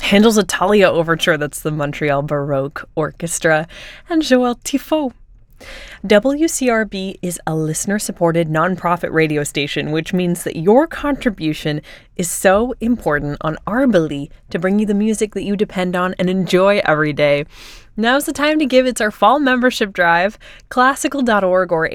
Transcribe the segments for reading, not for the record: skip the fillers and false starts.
Handel's Italia Overture, that's the Montreal Baroque Orchestra, and Joël Tifo. WCRB is a listener-supported nonprofit radio station, which means that your contribution is so important on our ability to bring you the music that you depend on and enjoy every day. Now's the time to give. It's our fall membership drive, classical.org or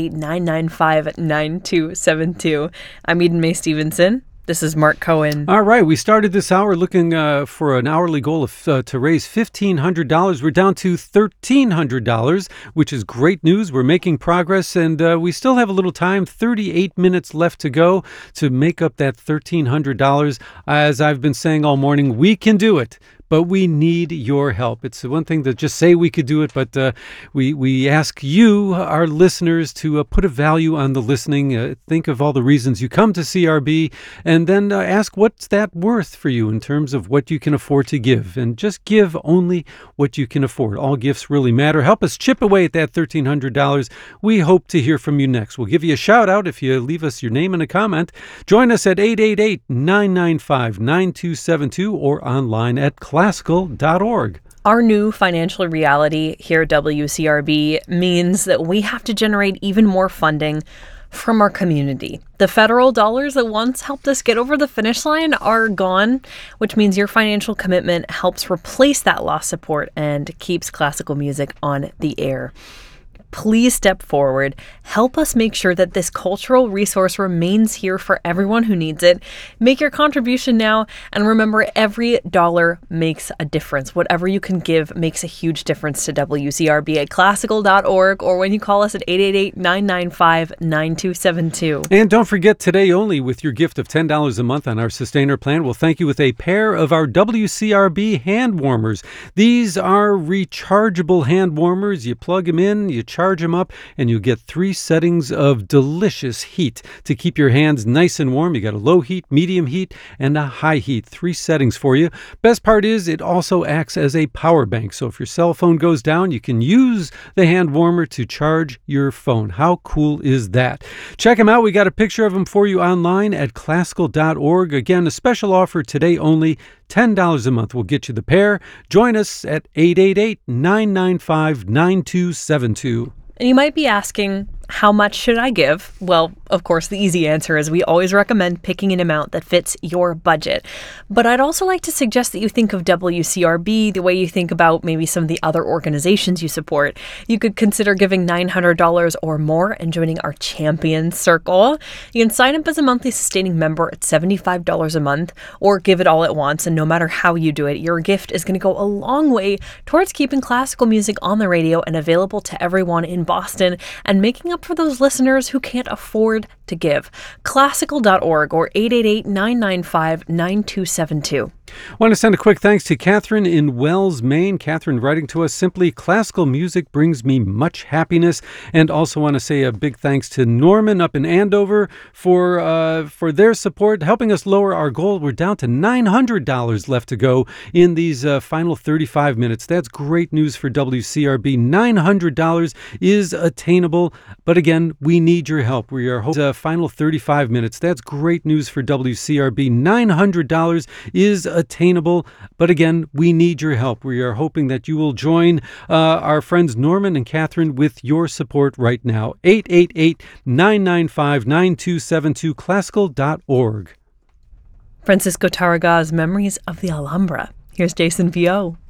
888-995-9272. I'm Eden May Stevenson. This is Mark Cohen. All right, we started this hour looking for an hourly goal of to raise $1,500. We're down to $1,300, which is great news. We're making progress, and we still have a little time, 38 minutes left to go to make up that $1,300. As I've been saying all morning, we can do it. But we need your help. It's one thing to just say we could do it, but we ask you, our listeners, to put a value on the listening. Think of all the reasons you come to CRB, and then ask what's that worth for you in terms of what you can afford to give. And just give only what you can afford. All gifts really matter. Help us chip away at that $1,300. We hope to hear from you next. We'll give you a shout out if you leave us your name and a comment. Join us at 888-995-9272 or online at classical.org. Our new financial reality here at WCRB means that we have to generate even more funding from our community. The federal dollars that once helped us get over the finish line are gone, which means your financial commitment helps replace that lost support and keeps classical music on the air. Please step forward. Help us make sure that this cultural resource remains here for everyone who needs it. Make your contribution now, and remember, every dollar makes a difference. Whatever you can give makes a huge difference to WCRB at classical.org or when you call us at 888-995-9272. And don't forget, today only, with your gift of $10 a month on our Sustainer plan, we'll thank you with a pair of our WCRB hand warmers. These are rechargeable hand warmers. You plug them in, you charge them up, and you get 3 settings of delicious heat to keep your hands nice and warm. You got a low heat, medium heat, and a high heat. 3 settings for you. Best part is it also acts as a power bank. So if your cell phone goes down, you can use the hand warmer to charge your phone. How cool is that? Check them out. We got a picture of them for you online at classical.org. Again, a special offer today only. $10 a month will get you the pair. Join us at 888-995-9272. And you might be asking, how much should I give? Well, of course, the easy answer is we always recommend picking an amount that fits your budget. But I'd also like to suggest that you think of WCRB the way you think about maybe some of the other organizations you support. You could consider giving $900 or more and joining our Champions Circle. You can sign up as a monthly sustaining member at $75 a month or give it all at once. And no matter how you do it, your gift is going to go a long way towards keeping classical music on the radio and available to everyone in Boston and making up for those listeners who can't afford to give. Classical.org or 888-995-9272. I want to send a quick thanks to Catherine in Wells, Maine. Catherine writing to us simply, classical music brings me much happiness. And also want to say a big thanks to Norman up in Andover for their support, helping us lower our goal. We're down to $900 left to go in these final 35 minutes. That's great news for WCRB. $900 is attainable. But again, we need your help. We are hoping final 35 minutes. That's great news for WCRB. $900 is attainable. But again, we need your help. We are hoping that you will join our friends Norman and Catherine with your support right now. 888-995-9272, classical.org. Francisco Tarragal's Memories of the Alhambra. Here's Jason Vio.